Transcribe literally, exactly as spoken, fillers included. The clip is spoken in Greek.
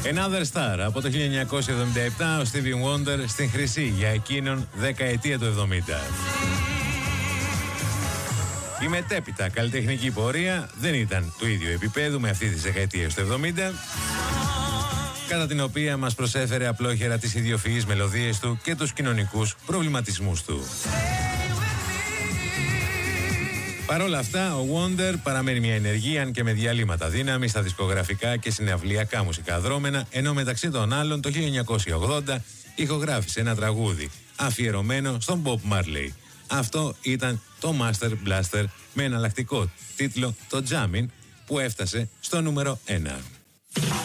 Another Star από το χίλια εννιακόσια εβδομήντα επτά, ο Stevie Wonder στην χρυσή για εκείνον δεκαετία του εβδομήντα. Η μετέπειτα καλλιτεχνική πορεία δεν ήταν του ίδιου επίπεδου με αυτή της δεκαετίας του εβδομήντα, κατά την οποία μας προσέφερε απλόχερα τις ιδιοφυείς μελωδίες του και τους κοινωνικούς προβληματισμούς του. Παρ' όλα αυτά, ο Wonder παραμένει μια ενεργή, αν και με διαλύματα δύναμη, στα δισκογραφικά και συναυλιακά μουσικά δρόμενα, ενώ μεταξύ των άλλων το χίλια εννιακόσια ογδόντα ηχογράφησε ένα τραγούδι αφιερωμένο στον Bob Marley. Αυτό ήταν το Master Blaster με εναλλακτικό τίτλο το Jammin', που έφτασε στο νούμερο ένα.